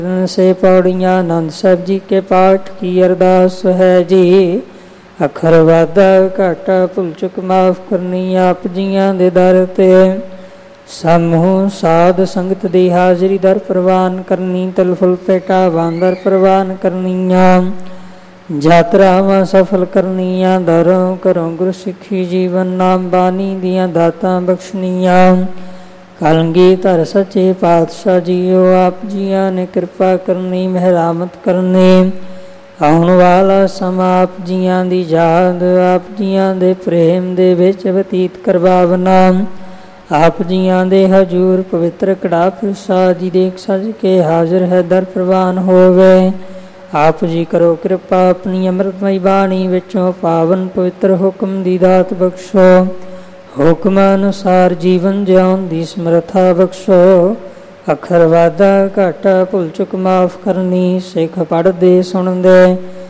से पौड़ियाँ आनंद साहब जी के पाठ की अरदास है जी। अखर वादा घाटा भुल चुक माफ करनी आप जियां दे दर ते। समूह साध संगत दी हाजरी दर प्रवान करनी। तल फुल पेटा बांदर प्रवान करनियाँ। यात्रावां सफल करनियाँ। दरों घरों गुरु सिੱਖੀ जीवन नाम बानी दियाँ दातां बख्शनियाँ। कलगी धर सच्चे पातशाह जीओ आप जियां ने कृपा करनी मेहरामत करनी। आउण वाला समा आप जियां दी याद आप जियां दे प्रेम दे विच बतीत करवावना। आप जियां दे हजूर पवित्र कड़ा प्रसाद जी देख सज के हाजिर है दर प्रवान होवे। आप जी करो कृपा अपनी अमृतमई बाणी विचों पावन पवित्र हुक्म दी दात बख्शो। हुक्म अनुसार जीवन जिउण दी समर्था बख्शो। अखर वादा घाटा भुल चुक माफ करनी। सिख पढ़दे सुणदे